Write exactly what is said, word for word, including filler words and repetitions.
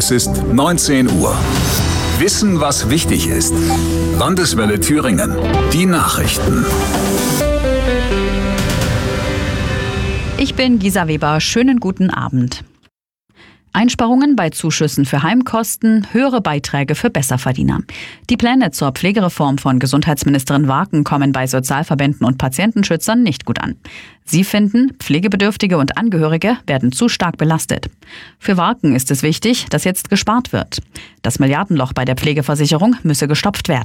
Es ist neunzehn Uhr. Wissen, was wichtig ist. Landeswelle Thüringen. Die Nachrichten. Ich bin Gisa Weber. Schönen guten Abend. Einsparungen bei Zuschüssen für Heimkosten, höhere Beiträge für Besserverdiener. Die Pläne zur Pflegereform von Gesundheitsministerin Warken kommen bei Sozialverbänden und Patientenschützern nicht gut an. Sie finden, Pflegebedürftige und Angehörige werden zu stark belastet. Für Warken ist es wichtig, dass jetzt gespart wird. Das Milliardenloch bei der Pflegeversicherung müsse gestopft werden.